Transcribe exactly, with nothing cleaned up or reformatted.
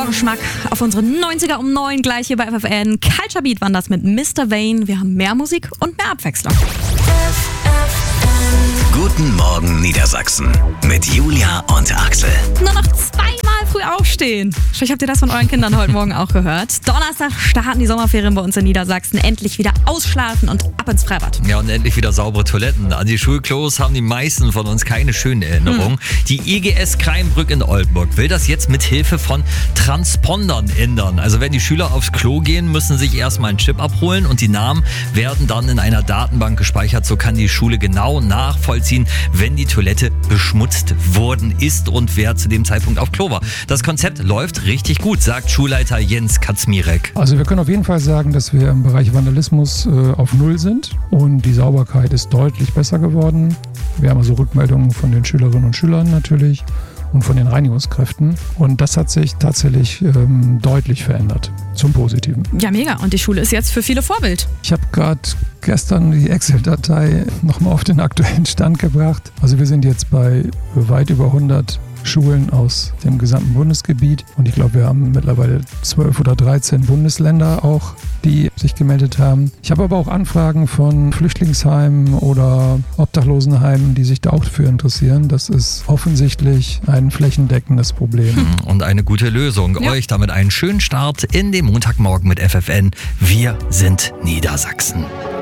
Geschmack auf unsere neunziger um neun gleich hier bei F F N. Culture Beat waren das mit Mister Vane. Wir haben mehr Musik und mehr Abwechslung. Guten Morgen Niedersachsen mit Julia und Axel. Nur noch zweimal früh aufstehen. Vielleicht habt ihr das von euren Kindern heute Morgen auch gehört. Donnerstag starten die Sommerferien bei uns in Niedersachsen. Endlich wieder ausschlafen und ab ins Freibad. Ja, und endlich wieder saubere Toiletten. An die Schulklos haben die meisten von uns keine schönen Erinnerungen. Hm. Die I G S Kreinbrück in Oldenburg will das jetzt mit Hilfe von Transpondern ändern. Also wenn die Schüler aufs Klo gehen, müssen sich erstmal einen Chip abholen und die Namen werden dann in einer Datenbank gespeichert. So kann die Schule genau nachvollziehen, wenn die Toilette beschmutzt worden ist und wer zu dem Zeitpunkt auf Klo war. Das Konzept läuft richtig gut, sagt Schulleiter Jens Kaczmirek. Also wir können auf jeden Fall sagen, dass wir im Bereich Vandalismus äh, auf Null sind und die Sauberkeit ist deutlich besser geworden. Wir haben also Rückmeldungen von den Schülerinnen und Schülern natürlich und von den Reinigungskräften. Und das hat sich tatsächlich ähm, deutlich verändert, zum Positiven. Ja, mega. Und die Schule ist jetzt für viele Vorbild. Ich habe gerade gestern die Excel-Datei nochmal auf den aktuellen Stand gebracht. Also wir sind jetzt bei weit über hundert Schulen aus dem gesamten Bundesgebiet. Und ich glaube, wir haben mittlerweile zwölf oder dreizehn Bundesländer auch, die sich gemeldet haben. Ich habe aber auch Anfragen von Flüchtlingsheimen oder Obdachlosenheimen, die sich da auch für interessieren. Das ist offensichtlich ein flächendeckendes Problem. Und eine gute Lösung. Ja. Euch damit einen schönen Start in den Montagmorgen mit F F N. Wir sind Niedersachsen.